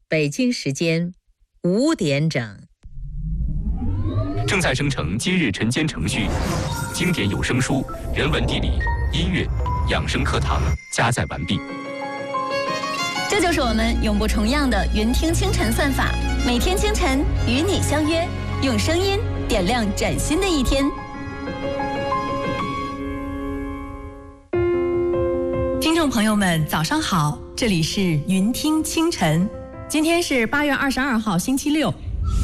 北京时间5点整。 正在生成今日晨间程序，经典有声书、人文地理、音乐、养生课堂加载完毕。 这就是我们永不重样的云听清晨算法，每天清晨与你相约，用声音点亮崭新的一天。 听众朋友们，早上好，这里是云听清晨，今天是8月22号，星期六。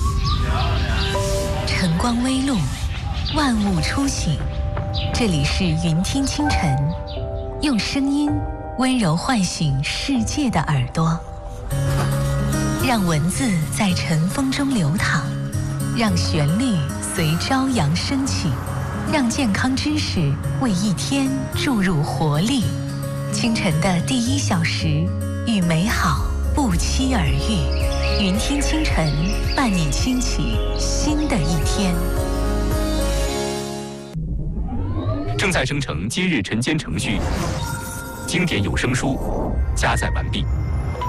晨光微露，万物初醒，这里是云听清晨，用声音温柔唤醒世界的耳朵，让文字在晨风中流淌，让旋律随朝阳升起，让健康知识为一天注入活力。清晨的第1小时，与美好不期而遇。云听清晨，伴你轻启新的一天。 正在生成今日晨间程序，经典有声书加载完毕。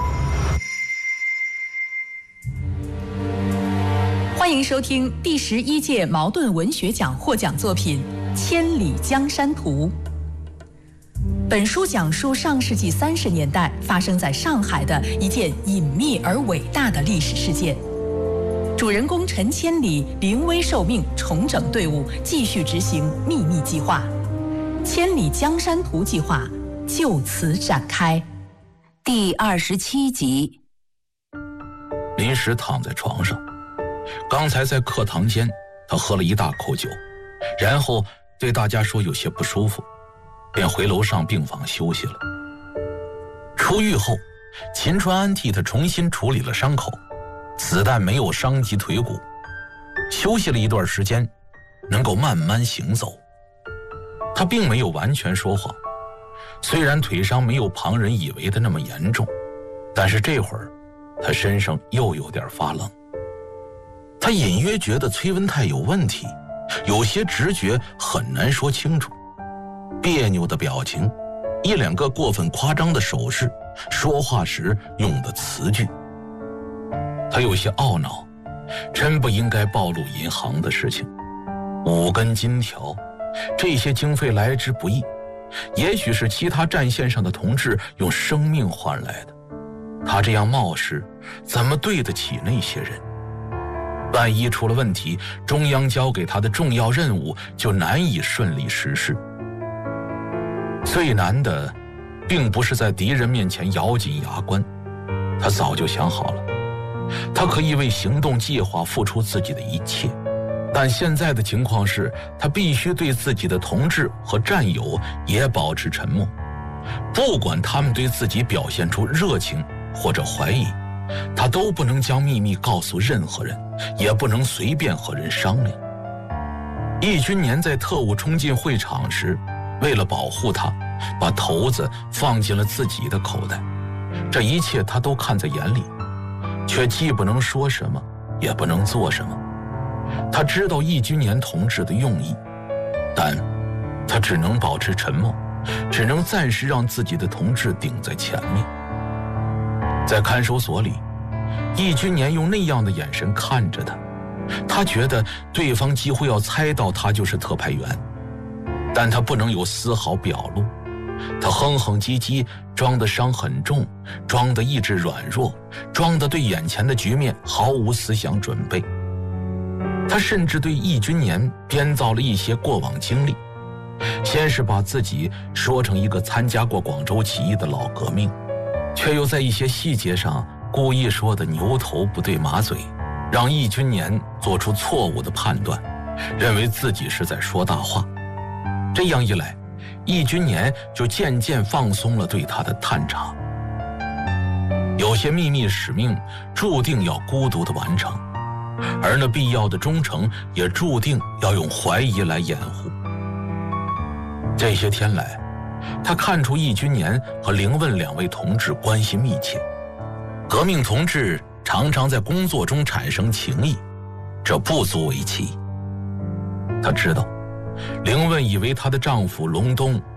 欢迎收听第11届茅盾文学奖获奖作品《千里江山图》。本书讲述上世纪30年代发生在上海的一件隐秘而伟大的历史事件。主人公陈千里临危受命，重整队伍，继续执行秘密计划。千里江山图计划就此展开。 第27集。 临时躺在床上，刚才在课堂间，他喝了一大口酒，然后对大家说有些不舒服，便回楼上病房休息了。出狱后，秦川安替他重新处理了伤口，子弹没有伤及腿骨，休息了一段时间，能够慢慢行走。他并没有完全说谎，虽然腿伤没有旁人以为的那么严重，但是这会儿他身上又有点发冷。他隐约觉得崔文泰有问题，有些直觉很难说清楚，别扭的表情，1-2个过分夸张的手势，说话时用的词句。他有些懊恼，真不应该暴露银行的事情。5根金条，这些经费来之不易，也许是其他战线上的同志用生命换来的。他这样冒失，怎么对得起那些人？万一出了问题，中央交给他的重要任务就难以顺利实施。最难的并不是在敌人面前咬紧牙关，他早就想好了，他可以为行动计划付出自己的一切，但现在的情况是，他必须对自己的同志和战友也保持沉默，不管他们对自己表现出热情或者怀疑，他都不能将秘密告诉任何人，也不能随便和人商量。易军年在特务冲进会场时，为了保护他，把头子放进了自己的口袋，这一切他都看在眼里，却既不能说什么，也不能做什么。他知道易军年同志的用意，但他只能保持沉默，只能暂时让自己的同志顶在前面。在看守所里，易军年用那样的眼神看着他，他觉得对方几乎要猜到他就是特派员，但他不能有丝毫表露。他哼哼唧唧，装得伤很重，装得意志软弱，装得对眼前的局面毫无思想准备。他甚至对易军年编造了一些过往经历，先是把自己说成一个参加过广州起义的老革命，却又在一些细节上故意说的牛头不对马嘴，让易军年做出错误的判断，认为自己是在说大话。这样一来，易军年就渐渐放松了对他的探查。有些秘密使命注定要孤独地完成，而那必要的忠诚也注定要用怀疑来掩护。这些天来，他看出易军年和凌问2位同志关系密切，革命同志常常在工作中产生情谊，这不足为奇。他知道凌问以为她的丈夫隆冬